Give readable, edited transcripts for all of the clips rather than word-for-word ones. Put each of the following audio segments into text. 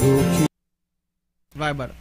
Vai, Barão.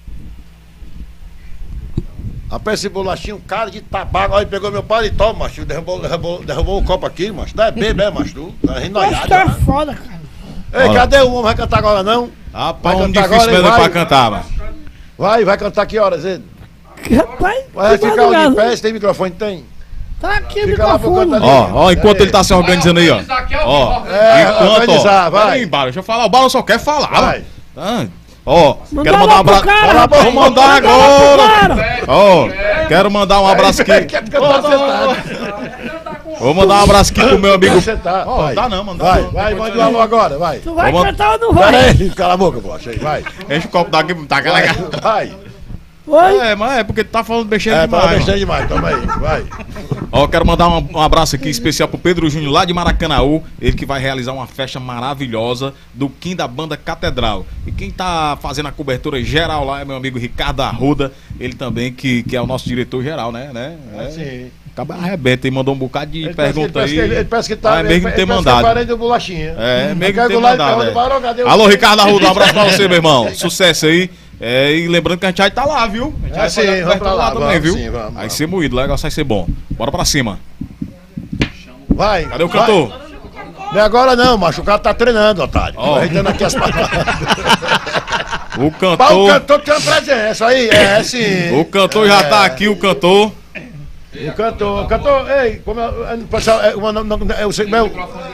Rapaz, esse bolachinho, um cara de tabaco, aí pegou meu paletó, macho, derrubou o copo aqui, macho. Tá bebê, é, macho, tu. Tá rindo Acho que é foda, cara. Ei, Olha. Cadê o homem? Vai cantar agora não? Rapaz, Vai um cantar difícil agora, mesmo vai. pra cantar, mano. Vai cantar que horas, ele? Rapaz, Vai que ficar madrugada. de pé, se tem microfone? Tem. Tá aqui o Fica lá pro microfone. canto Ó, enquanto ele tá se organizando aí, ó. Ó, organizar, ó. vai. Peraí, Barão, deixa eu falar. O Barão só quer falar. Vai. Ah, ó, Manda quero mandar um lá pro abraço. cara, Vou rapaz. mandar Manda lá pro agora. cara. Ó, quero mandar um abraço aqui. Quer cantar sentado. Vou mandar um abraço aqui pro meu amigo. Quer sentar. Ó, Vai. dá não, mano. Vai, mande um alô agora, vai. Tu vai Vamos- cantar ou não Pera vai? aí, cala a boca, pô, achei, vai. Enche o copo daqui, tá Vai, aquela. vai. Oi? É, mas é porque tu tá falando besteira É, demais. para mano. mexer demais, toma aí, vai. Ó, quero mandar um abraço aqui especial pro Pedro Júnior lá de Maracanaú, ele que vai realizar uma festa maravilhosa do Kim da Banda Catedral. E quem tá fazendo a cobertura geral lá é meu amigo Ricardo Arruda, ele também que é o nosso diretor geral, né? Sim. Acaba arrebenta e mandou um bocado de Ele pergunta aí. Ele parece que tá. Ah, é mesmo que ter mandado. Parei do bolachinha. É, meio que Pega ter lá e mandado. pergunta, Barão, cadê o- Alô, Ricardo Arruda, um abraço pra você, meu irmão. Sucesso aí. É, e lembrando que a gente vai estar lá, viu? A gente vai sim, fazer a vamos cobertura pra lá, também, vamos viu? sim, vamos, Vai vamos. ser moído, o negócio vai ser bom. Bora pra cima. Vai. Cadê o vai. cantor? Não é agora não, macho. O cara tá treinando, otário. Ó. Ajeitando aqui as palavras. O O cantor. cantor tem uma presença aí, é sim. O cantor já tá aqui, o cantor. O cantor, ei, como é, pessoal, eu sei, meu,